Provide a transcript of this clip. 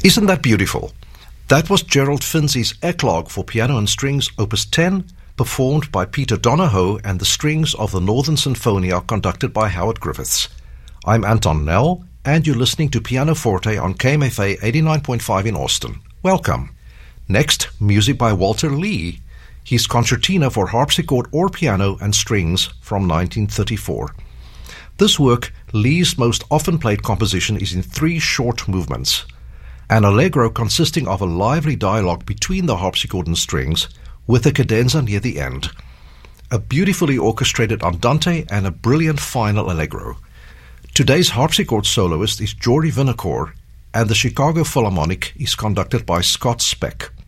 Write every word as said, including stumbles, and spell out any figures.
Isn't that beautiful? That was Gerald Finzi's Eclogue for piano and strings, opus ten, performed by Peter Donahoe and the strings of the Northern Sinfonia conducted by Howard Griffiths. I'm Anton Nell, and you're listening to Piano Forte on K M F A eighty-nine point five in Austin. Welcome. Next, music by Walter Lee, his concertina for harpsichord or piano and strings from nineteen thirty-four. This work, Lee's most often played composition, is in three short movements. An allegro consisting of a lively dialogue between the harpsichord and strings, with a cadenza near the end. A beautifully orchestrated andante and a brilliant final allegro. Today's harpsichord soloist is Jory Vinocour, and the Chicago Philharmonic is conducted by Scott Speck.